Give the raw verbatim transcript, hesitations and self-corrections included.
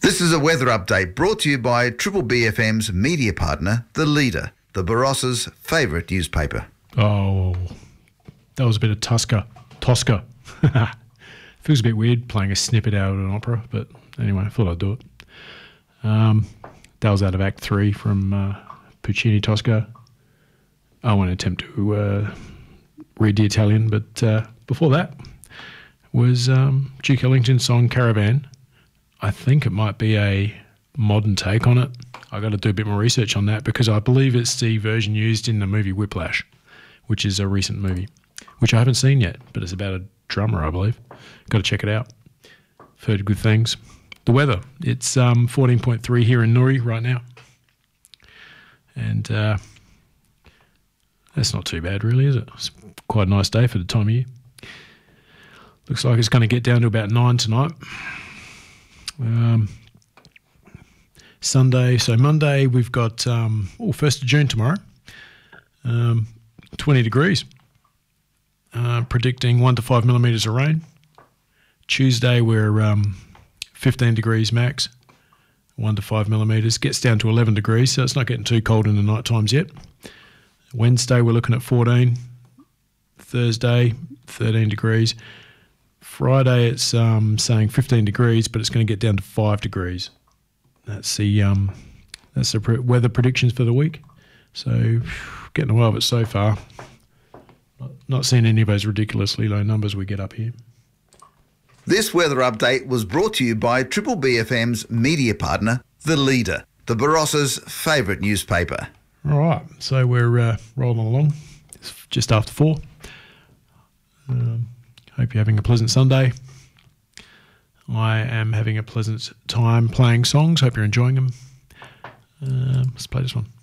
This is a weather update brought to you by Triple B F M's media partner, The Leader, the Barossa's favourite newspaper. Oh, that was a bit of Tosca. Tosca. Feels a bit weird playing a snippet out of an opera, but anyway, I thought I'd do it. Um, that was out of Act Three from uh, Puccini Tosca. I won't attempt to uh, read the Italian, but uh, before that was um, Duke Ellington's song Caravan. I think it might be a modern take on it. I got to do a bit more research on that because I believe it's the version used in the movie Whiplash, which is a recent movie, which I haven't seen yet, but it's about a drummer, I believe. Got to check it out. I've heard good things. The weather, it's um, fourteen point three here in Nuri right now. And uh, that's not too bad really, is it? It's quite a nice day for the time of year. Looks like it's going to get down to about nine tonight. Um, Sunday, so Monday we've got um, oh, first of June tomorrow, um, twenty degrees, uh, predicting one to five millimetres of rain. Tuesday we're um, fifteen degrees max, one to five millimetres, gets down to eleven degrees, so it's not getting too cold in the night times yet. Wednesday we're looking at fourteen, Thursday thirteen degrees. Friday it's um, saying fifteen degrees, but it's going to get down to five degrees. That's the um, that's the pre- weather predictions for the week. So getting away with it so far. Not, not seeing any of those ridiculously low numbers we get up here. This weather update was brought to you by Triple B F M's media partner, The Leader, the Barossa's favourite newspaper. All right, so we're uh, rolling along. It's just after four. Um, Hope you're having a pleasant Sunday. I am having a pleasant time playing songs. Hope you're enjoying them. Um, let's play this one.